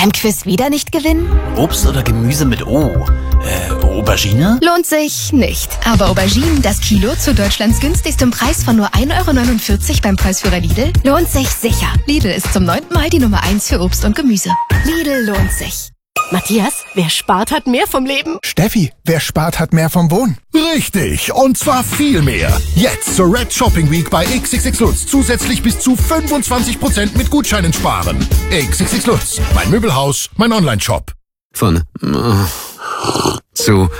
Beim Quiz wieder nicht gewinnen? Obst oder Gemüse mit O? Aubergine? Lohnt sich nicht. Aber Auberginen, das Kilo zu Deutschlands günstigstem Preis von nur 1,49 € beim Preisführer Lidl, lohnt sich sicher. Lidl ist zum 9. Mal die Nummer 1 für Obst und Gemüse. Lidl lohnt sich. Matthias, wer spart, hat mehr vom Leben. Steffi, wer spart, hat mehr vom Wohnen. Richtig, und zwar viel mehr. Jetzt zur Red Shopping Week bei XXX Lutz zusätzlich bis zu 25% mit Gutscheinen sparen. XXX Lutz, mein Möbelhaus, mein Online-Shop. Von zu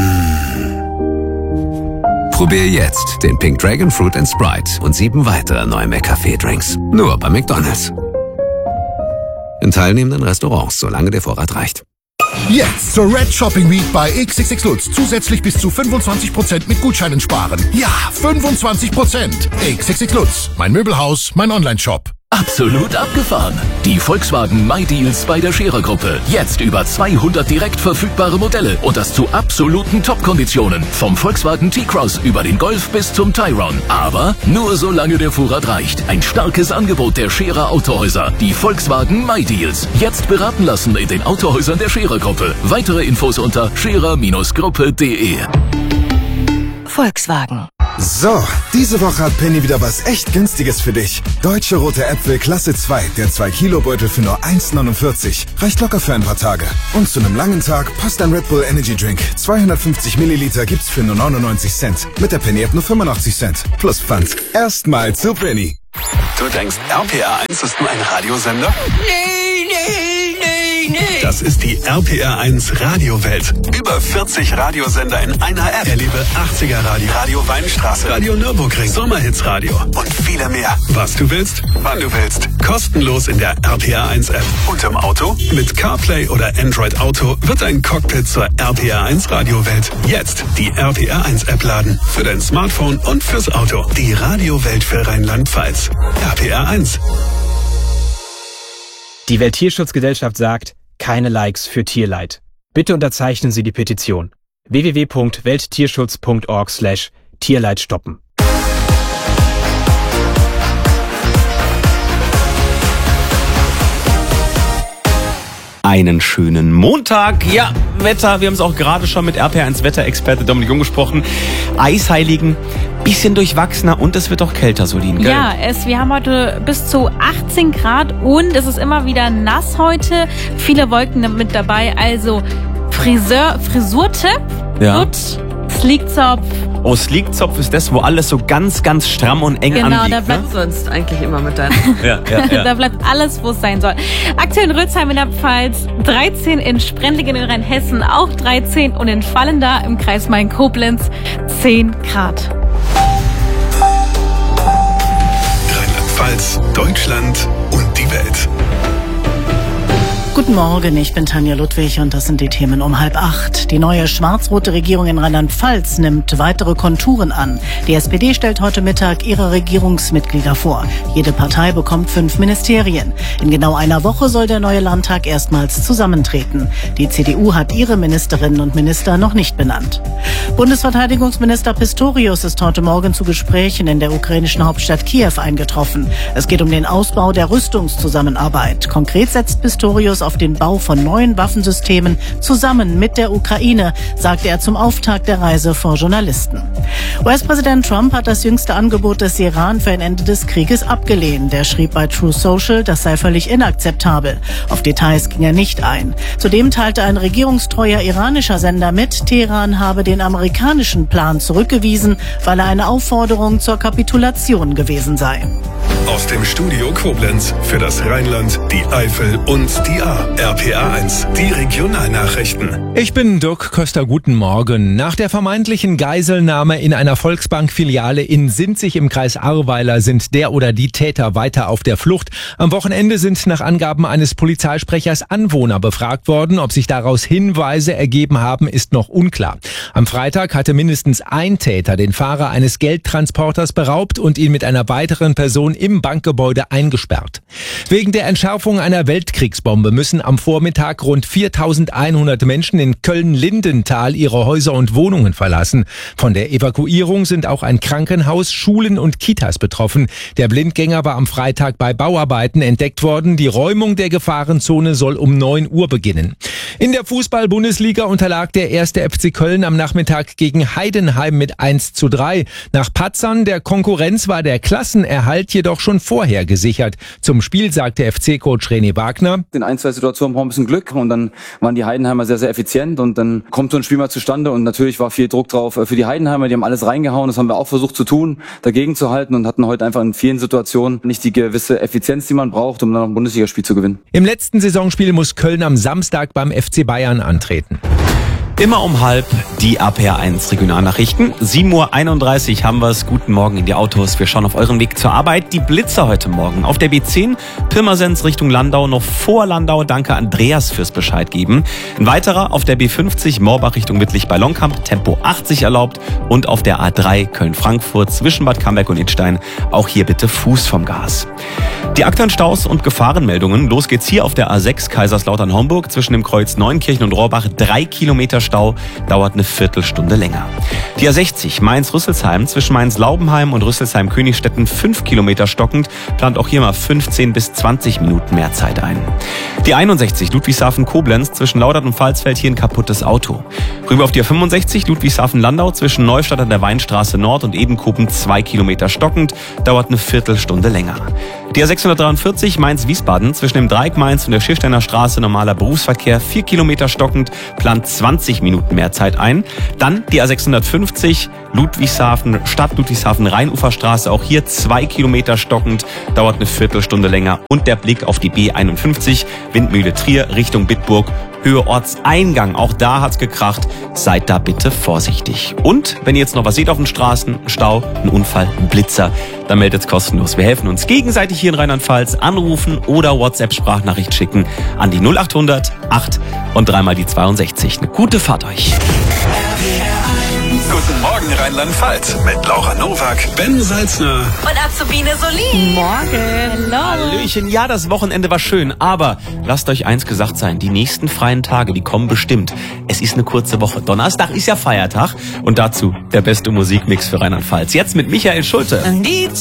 Probier jetzt den Pink Dragon Fruit and Sprite und 7 weitere neue McCafé-Drinks. Nur bei McDonald's. In teilnehmenden Restaurants, solange der Vorrat reicht. Jetzt zur Red Shopping Week bei XXX Lutz zusätzlich bis zu 25% mit Gutscheinen sparen. Ja, 25%. XXX Lutz, mein Möbelhaus, mein Online-Shop. Absolut abgefahren. Die Volkswagen MyDeals bei der Scherer-Gruppe. Jetzt über 200 direkt verfügbare Modelle und das zu absoluten Top-Konditionen. Vom Volkswagen T-Cross über den Golf bis zum Tyrone. Aber nur solange der Vorrat reicht. Ein starkes Angebot der Scherer Autohäuser. Die Volkswagen MyDeals. Jetzt beraten lassen in den Autohäusern der Scherer-Gruppe. Weitere Infos unter scherer-gruppe.de. Volkswagen. So, diese Woche hat Penny wieder was echt Günstiges für dich. Deutsche rote Äpfel Klasse 2, der 2-Kilo-Beutel für nur 1,49. Reicht locker für ein paar Tage. Und zu einem langen Tag passt ein Red Bull Energy Drink. 250 Milliliter gibt's für nur 99 Cent. Mit der Penny-App nur 85 Cent. Plus Pfand. Erstmal zu Penny. Du denkst, RPR 1 ist nur ein Radiosender? Nee. Das ist die RPR 1 Radiowelt. Über 40 Radiosender in einer App. Erlebe 80er Radio, Radio Weinstraße, Radio Nürburgring, Sommerhits Radio und viele mehr. Was du willst, wann du willst. Kostenlos in der RPR 1 App. Und im Auto? Mit CarPlay oder Android Auto wird ein Cockpit zur RPR 1 Radiowelt. Jetzt die RPR 1 App laden. Für dein Smartphone und fürs Auto. Die Radiowelt für Rheinland-Pfalz. RPR 1. Die Welttierschutzgesellschaft sagt, keine Likes für Tierleid. Bitte unterzeichnen Sie die Petition. www.welttierschutz.org/Tierleid stoppen. Einen schönen Montag. Ja, Wetter, wir haben es auch gerade schon mit RPR1 Wetterexperte Dominik Jung gesprochen. Eisheiligen, bisschen durchwachsener und es wird auch kälter, Solin, gell? Ja, wir haben heute bis zu 18 Grad und es ist immer wieder nass heute. Viele Wolken mit dabei, also Frisurtipp, Sleekzopf. Oh, Sleekzopf ist das, wo alles so ganz, ganz stramm und eng anliegt. Genau, da bleibt sonst eigentlich immer mit deinem. Ja. Da bleibt alles, wo es sein soll. Aktuell in Rützheim in der Pfalz 13, in Sprendlingen in Rheinhessen auch 13 und in Vallenda im Kreis Main-Koblenz 10 Grad. Rheinland-Pfalz, Deutschland und die Welt. Guten Morgen, ich bin Tanja Ludwig und das sind die Themen um 7:30. Die neue schwarz-rote Regierung in Rheinland-Pfalz nimmt weitere Konturen an. Die SPD stellt heute Mittag ihre Regierungsmitglieder vor. Jede Partei bekommt 5 Ministerien. In genau einer Woche soll der neue Landtag erstmals zusammentreten. Die CDU hat ihre Ministerinnen und Minister noch nicht benannt. Bundesverteidigungsminister Pistorius ist heute Morgen zu Gesprächen in der ukrainischen Hauptstadt Kiew eingetroffen. Es geht um den Ausbau der Rüstungszusammenarbeit. Konkret setzt Pistorius auf den Bau von neuen Waffensystemen zusammen mit der Ukraine, sagte er zum Auftakt der Reise vor Journalisten. US-Präsident Trump hat das jüngste Angebot des Iran für ein Ende des Krieges abgelehnt. Er schrieb bei Truth Social, das sei völlig inakzeptabel. Auf Details ging er nicht ein. Zudem teilte ein regierungstreuer iranischer Sender mit, Teheran habe den amerikanischen Plan zurückgewiesen, weil er eine Aufforderung zur Kapitulation gewesen sei. Aus dem Studio Koblenz für das Rheinland, die Eifel und die A. RPR 1, die Regionalnachrichten. Ich bin Dirk Köster, guten Morgen. Nach der vermeintlichen Geiselnahme in einer Volksbank-Filiale in Sinzig im Kreis Ahrweiler sind der oder die Täter weiter auf der Flucht. Am Wochenende sind nach Angaben eines Polizeisprechers Anwohner befragt worden. Ob sich daraus Hinweise ergeben haben, ist noch unklar. Am Freitag hatte mindestens ein Täter den Fahrer eines Geldtransporters beraubt und ihn mit einer weiteren Person im Bankgebäude eingesperrt. Wegen der Entschärfung einer Weltkriegsbombe müssen am Vormittag rund 4.100 Menschen in Köln-Lindenthal ihre Häuser und Wohnungen verlassen. Von der Evakuierung sind auch ein Krankenhaus, Schulen und Kitas betroffen. Der Blindgänger war am Freitag bei Bauarbeiten entdeckt worden. Die Räumung der Gefahrenzone soll um 9 Uhr beginnen. In der Fußball-Bundesliga unterlag der 1. FC Köln am Nachmittag gegen Heidenheim mit 1:3. Nach Patzern der Konkurrenz war der Klassenerhalt jedoch schon vorher gesichert. Zum Spiel sagte FC-Coach René Wagner: In 1-2 Situationen brauchen wir ein bisschen Glück und dann waren die Heidenheimer sehr, sehr effizient und dann kommt so ein Spiel mal zustande und natürlich war viel Druck drauf für die Heidenheimer. Die haben alles reingehauen, das haben wir auch versucht zu tun, dagegen zu halten und hatten heute einfach in vielen Situationen nicht die gewisse Effizienz, die man braucht, um dann noch ein Bundesligaspiel zu gewinnen. Im letzten Saisonspiel muss Köln am Samstag beim FC Bayern antreten. Immer um 12:30 die RPR1 Regionalnachrichten. 7:31 Uhr haben wir es. Guten Morgen in die Autos. Wir schauen auf euren Weg zur Arbeit. Die Blitzer heute Morgen auf der B10 Pirmasens Richtung Landau, noch vor Landau. Danke Andreas fürs Bescheid geben. Ein weiterer auf der B50 Morbach Richtung Wittlich bei Longkamp, Tempo 80 erlaubt. Und auf der A3 Köln-Frankfurt zwischen Bad Camberg und Idstein. Auch hier bitte Fuß vom Gas. Die aktuellen Staus und Gefahrenmeldungen. Los geht's hier auf der A6 Kaiserslautern-Homburg zwischen dem Kreuz Neunkirchen und Rohrbach. 3 Kilometer Stau, dauert eine Viertelstunde länger. Die A60 Mainz-Rüsselsheim zwischen Mainz-Laubenheim und Rüsselsheim-Königstetten 5 Kilometer stockend, plant auch hier mal 15 bis 20 Minuten mehr Zeit ein. Die 61 Ludwigshafen-Koblenz zwischen Laudern und Pfalzfeld, hier ein kaputtes Auto. Rüber auf die A65 Ludwigshafen-Landau zwischen Neustadt an der Weinstraße Nord und Ebenkopen 2 Kilometer stockend, dauert eine Viertelstunde länger. Die A643 Mainz-Wiesbaden zwischen dem Dreieck Mainz und der Schiersteiner Straße normaler Berufsverkehr 4 Kilometer stockend, plant 20 Minuten mehr Zeit ein. Dann die A650 Ludwigshafen, Stadt Ludwigshafen Rheinuferstraße, auch hier 2 Kilometer stockend, dauert eine Viertelstunde länger. Und der Blick auf die B51 Windmühle Trier Richtung Bitburg, Höhe Ortseingang, auch da hat's gekracht, seid da bitte vorsichtig. Und wenn ihr jetzt noch was seht auf den Straßen, Stau, ein Unfall, ein Blitzer, dann meldet's kostenlos. Wir helfen uns gegenseitig hier in Rheinland-Pfalz, anrufen oder WhatsApp-Sprachnachricht schicken an die 0800 8 und dreimal die 62. Eine gute Fahrt euch. Guten Morgen Rheinland-Pfalz mit Laura Nowak, Ben Salzner und Azubine Solin. Morgen. Hello. Hallöchen. Ja, das Wochenende war schön, aber lasst euch eins gesagt sein, die nächsten freien Tage, die kommen bestimmt. Es ist eine kurze Woche. Donnerstag ist ja Feiertag und dazu der beste Musikmix für Rheinland-Pfalz. Jetzt mit Michael Schulte.